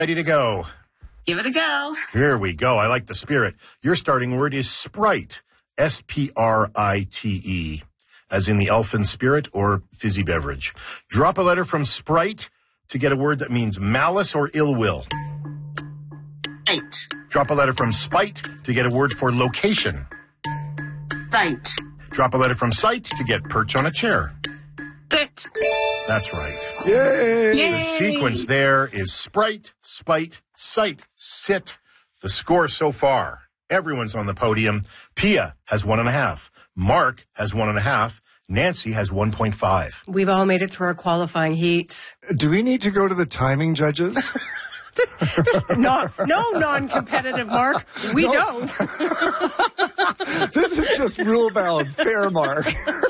Ready to go. Give it a go. Here we go. I like the spirit. Your starting word is Sprite. S-P-R-I-T-E. As in the elfin spirit or fizzy beverage. Drop a letter from Sprite to get a word that means malice or ill will. Right. Drop a letter from Spite to get a word for location. Right. Drop a letter from Sight to get perch on a chair. Bit. That's right. Yay! Yay. The sequence there is Sprite, Spite, Sight, Sit. The score so far. Everyone's on the podium. Pia has 1.5. Mark has 1.5. Nancy has 1.5. We've all made it through our qualifying heats. Do we need to go to the timing judges? No non-competitive, Mark. We don't. This is just rule-bound, fair, Mark.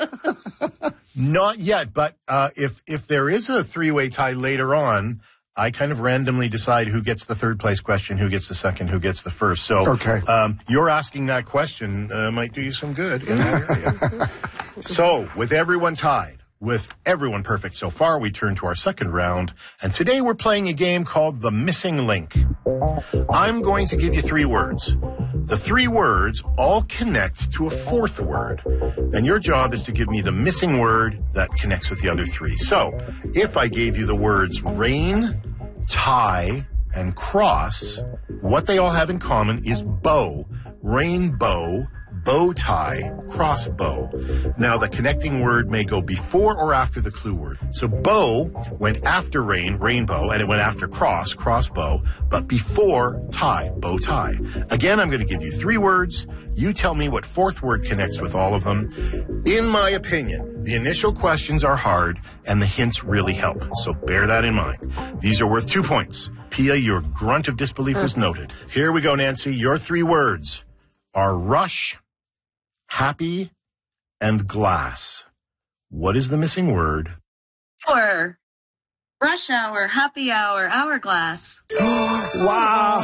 Not yet, but if there is a three-way tie later on, I kind of randomly decide who gets the third place question, who gets the second, who gets the first. So Okay. You're asking that question might do you some good in that area. So with everyone tied, with everyone perfect so far, we turn to our second round. And today we're playing a game called The Missing Link. I'm going to give you 3 words. The 3 words all connect to a fourth word. And your job is to give me the missing word that connects with the other 3. So if I gave you the words rain, tie, and cross, what they all have in common is bow, rainbow, bow tie, crossbow. Now, the connecting word may go before or after the clue word. So bow went after rain, rainbow, and it went after cross, crossbow, but before tie, bow tie. Again, I'm going to give you 3 words. You tell me what fourth word connects with all of them. In my opinion, the initial questions are hard, and the hints really help. So bear that in mind. These are worth 2 points. Pia, your grunt of disbelief is noted. Here we go, Nancy. Your 3 words are rush, happy, and glass. What is the missing word? Or rush hour, happy hour, hourglass. Wow.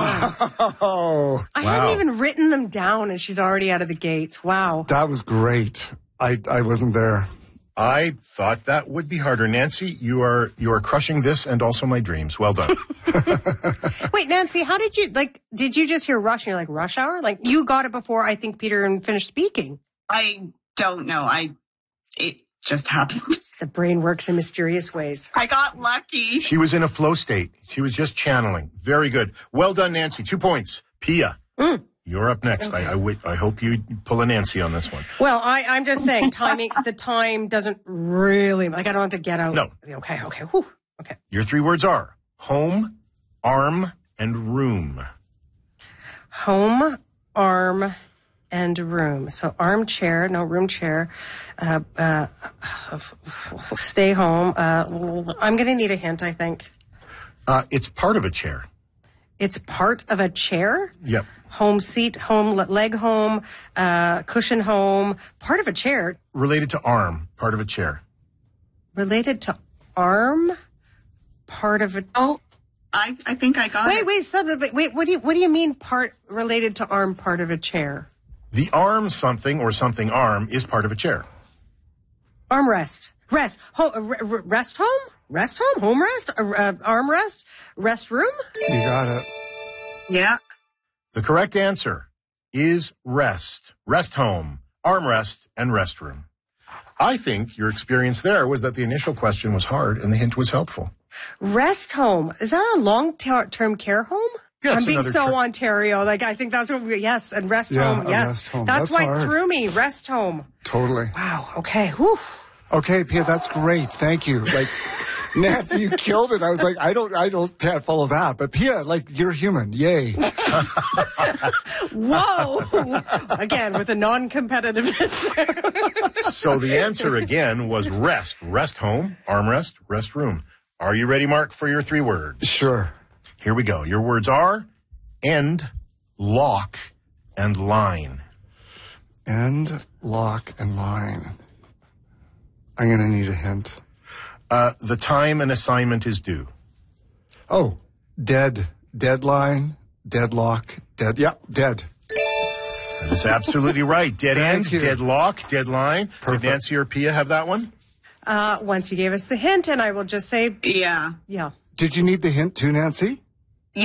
I hadn't even written them down, and she's already out of the gates. Wow. That was great. I wasn't there. I thought that would be harder. Nancy, you are crushing this and also my dreams. Well done. Wait, Nancy, how did you just hear rush and you're like, rush hour? Like, you got it before I think Peter finished speaking. I don't know. It just happened. The brain works in mysterious ways. I got lucky. She was in a flow state. She was just channeling. Very good. Well done, Nancy. 2 points. Pia, you're up next. Okay. I hope you pull a Nancy on this one. Well, I'm just saying timing, the time doesn't really, like, I don't have to get out. No. Okay. Whew. Okay. Your 3 words are home, arm, and room. Home, arm, and room. So armchair, no room chair, stay home. I'm going to need a hint, I think. It's part of a chair. It's part of a chair? Yep. Home seat, home, leg home, cushion home, part of a chair. Related to arm, part of a chair. Related to arm, part of a... Oh, I think I got it. Wait, what do you mean part related to arm, part of a chair? The arm something or something arm is part of a chair. Armrest. Rest home? Rest home? Home rest? Armrest? Rest room? You got it. Yeah. The correct answer is rest. Rest home, armrest, and restroom. I think your experience there was that the initial question was hard and the hint was helpful. Rest home. Is that a long-term care home? Yeah, I'm being so Ontario. Like, I think that's what yes, and rest home. Yes. Rest home. That's why hard. it threw me. Rest home. Totally. Wow. Okay. Whew. Okay, Pia, that's great. Thank you. Like, Nancy, you killed it. I was like, I can't follow that. But Pia, like, you're human. Yay. Whoa. Again, with a non-competitiveness. So the answer again was rest. Rest home, armrest, rest room. Are you ready, Mark, for your 3 words? Sure. Here we go. Your words are end, lock, and line. End, lock, and line. I'm going to need a hint. The time an assignment is due. Oh, deadline, deadlock, dead. That is absolutely right. Dead end, Thank you. deadlock, deadline. Perfect. Did Nancy or Pia have that one? Once you gave us the hint, and I will just say, Yeah. yeah. Did you need the hint too, Nancy?